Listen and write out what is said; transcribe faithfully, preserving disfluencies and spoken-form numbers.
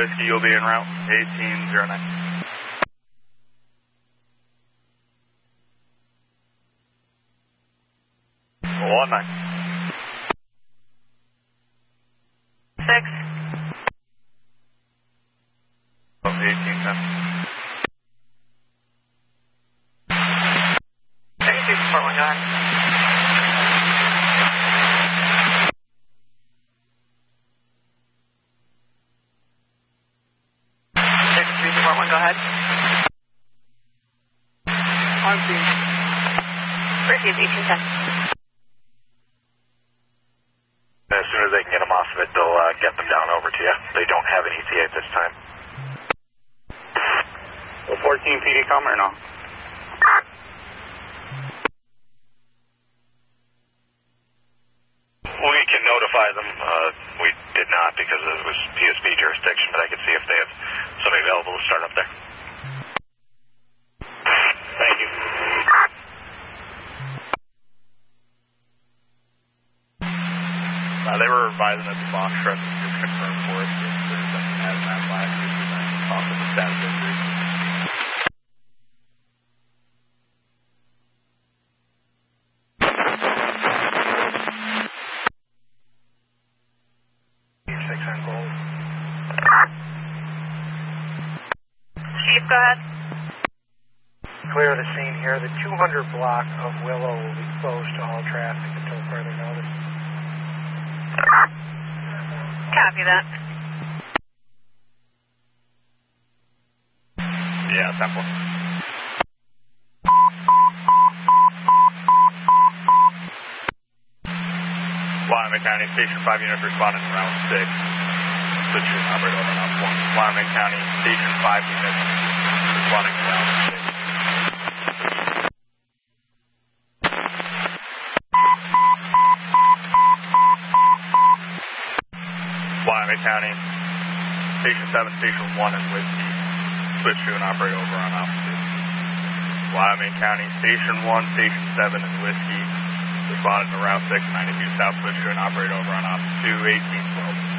Whiskey, you'll be en route, eighteen zero nine. one nine. six. eighteen ten. thirty-six Fort one, go ahead. thirty-three Fort one, go ahead. On scene. Received, eighteen ten. As soon as they can get them off of it, they'll uh, get them down over to you. They don't have an E T A at this time. Will fourteen P D come or no? We can notify them. Uh, we did not because it was P S B jurisdiction, but I can see if they have somebody available to start up there. Thank you. Uh, they were advising that the box truck just confirmed for us that there's an hazmat last week and then talk with the status injury. six on gold. Chief, go ahead. Clear the scene here. The two hundred block of Willow will be closed to all traffic until further notice. Copy that. Yeah, Temple. Wyoming County, Station five units responding to round six. Switch to operator over round one. Wyoming County, Station five units responding to round six. Wyoming County, Station seven, Station one, and Whiskey. Switch to an operator over on opposite. Wyoming County, Station one, Station seven, and Whiskey. Responded to Route six, ninety-two South, switch to an operator over on opposite two, eighteen twelve.